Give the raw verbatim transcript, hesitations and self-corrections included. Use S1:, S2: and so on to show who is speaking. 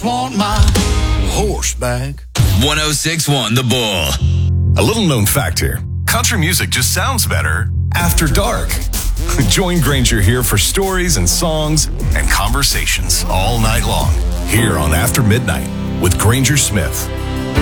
S1: Want my horseback.
S2: one oh six point one The Bull.
S3: A little known fact here. Country music just sounds better after dark. Join Granger here for stories and songs and conversations all night long here on After Midnight with Granger Smith.